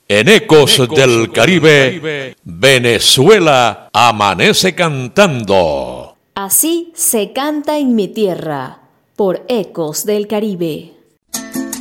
En Ecos del Caribe, Venezuela amanece cantando. Así se canta en mi tierra, por Ecos del Caribe.